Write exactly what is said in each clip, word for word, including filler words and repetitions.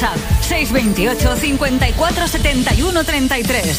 WhatsApp seis veintiocho, cincuenta y cuatro, setenta y uno, treinta y tres.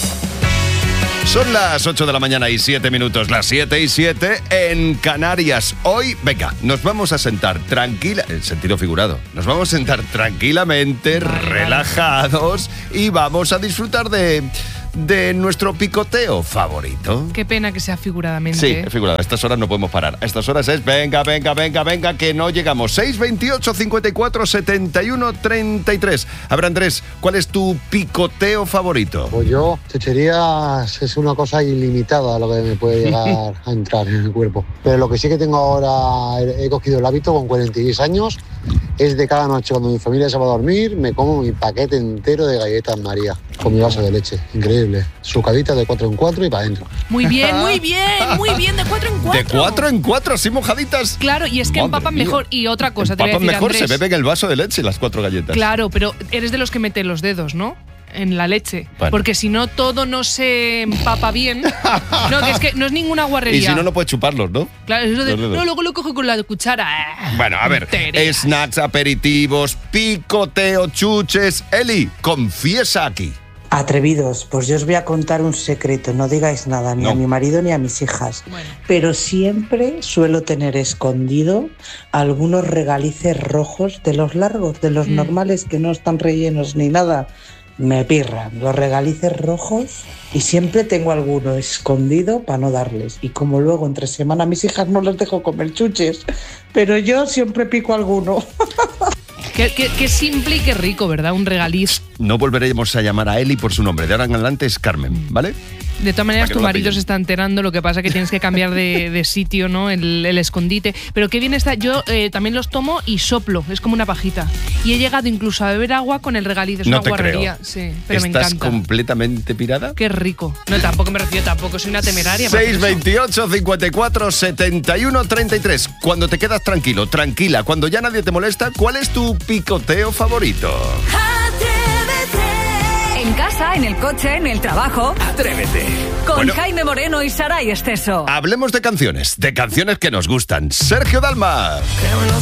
Son las ocho de la mañana y siete minutos, las siete y siete en Canarias. Hoy, venga, nos vamos a sentar tranquila, en sentido figurado, nos vamos a sentar tranquilamente, vale, relajados, y vamos a disfrutar de... de nuestro picoteo favorito. Qué pena que sea figuradamente. Sí, es figurado. A estas horas no podemos parar. A estas horas es venga, venga, venga, venga, que no llegamos. seis veintiocho, cincuenta y cuatro, setenta y uno, treinta y tres. A ver, Andrés, ¿cuál es tu picoteo favorito? Pues yo, chucherías es una cosa ilimitada lo que me puede llegar a entrar en el cuerpo. Pero lo que sí que tengo ahora, he cogido el hábito con cuarenta y seis años, es de cada noche cuando mi familia se va a dormir, me como mi paquete entero de galletas María con mi vaso de leche. Increíble. Sucadita de cuatro en cuatro y para adentro. Muy bien, muy bien, muy bien, de cuatro en cuatro. De cuatro en cuatro, así mojaditas. Claro, y es que Madre empapan mía. mejor. Y otra cosa, empapan te voy a decir, mejor, Andrés, se beben el vaso de leche las cuatro galletas. Claro, pero eres de los que meten los dedos, ¿no? En la leche. Bueno. Porque si no, todo no se empapa bien. No, que es que no es ninguna guarrería. Y si no, no puedes chuparlos, ¿no? Claro, eso de, Los dedos. no, luego lo cojo con la cuchara. Bueno, a ver, Tonterías. snacks, aperitivos, picoteo, chuches. Eli, confiesa aquí. Atrevidos, pues yo os voy a contar un secreto, no digáis nada, ni No. a mi marido ni a mis hijas, Bueno. pero siempre suelo tener escondido algunos regalices rojos de los largos, de los Mm. normales que no están rellenos ni nada. Me pirran los regalices rojos y siempre tengo alguno escondido para no darles. Y como luego entre semana a mis hijas no les dejo comer chuches, pero yo siempre pico alguno. Qué, qué- qué simple y qué rico, ¿verdad? Un regaliz. No volveremos a llamar a Eli por su nombre. De ahora en adelante es Carmen, ¿vale? De todas maneras, Para que tu no la marido pillen. se está enterando, lo que pasa que tienes que cambiar de, de sitio, ¿no? El, el escondite. Pero qué bien está. Yo eh, también los tomo y soplo, es como una pajita. Y he llegado incluso a beber agua con el regaliz, es No una te guarrería. creo. Sí, pero me ¿Estás encanta. completamente pirada? Qué rico. No, tampoco me refiero, tampoco soy una temeraria. para seis hacer eso. veintiocho, cincuenta y cuatro, setenta y uno, treinta y tres. Cuando te quedas tranquilo, tranquila, cuando ya nadie te molesta, ¿cuál es tu picoteo favorito? En casa, en el coche, en el trabajo. Atrévete. Con Bueno, Jaime Moreno y Saray Esteso. hablemos de canciones, de canciones que nos gustan. Sergio Dalma. Qué buenos